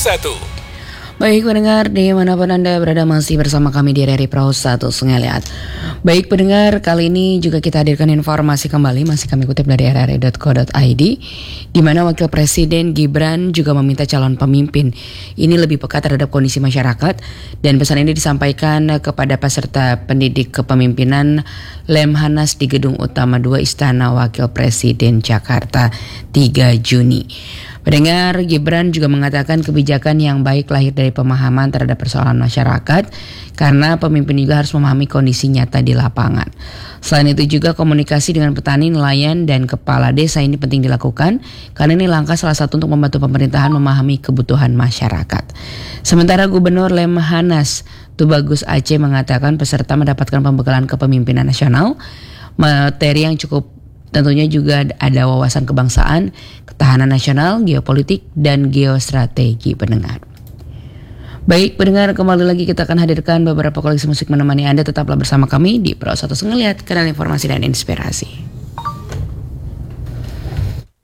1. Baik pendengar, dimanapun Anda berada masih bersama kami di RRI Pro 1 Ngeliat. Baik pendengar, kali ini juga kita hadirkan informasi kembali, masih kami kutip dari rri.co.id, di mana Wakil Presiden Gibran juga meminta calon pemimpin ini lebih peka terhadap kondisi masyarakat, dan pesan ini disampaikan kepada peserta pendidik kepemimpinan Lemhanas di Gedung Utama 2 Istana Wakil Presiden Jakarta 3 Juni. Pendengar, Gibran juga mengatakan kebijakan yang baik lahir dari pemahaman terhadap persoalan masyarakat, karena pemimpin juga harus memahami kondisi nyata di lapangan. Selain itu juga komunikasi dengan petani, nelayan, dan kepala desa ini penting dilakukan, karena ini langkah salah satu untuk membantu pemerintahan memahami kebutuhan masyarakat. Sementara Gubernur Lemhanas Tubagus Aceh mengatakan peserta mendapatkan pembekalan kepemimpinan nasional, materi yang cukup. Tentunya juga ada wawasan kebangsaan, ketahanan nasional, geopolitik, dan geostrategi pendengar. Baik pendengar, kembali lagi kita akan hadirkan beberapa koleksi musik menemani Anda. Tetaplah bersama kami di Pro 1 Ngeliat, kanal informasi dan inspirasi.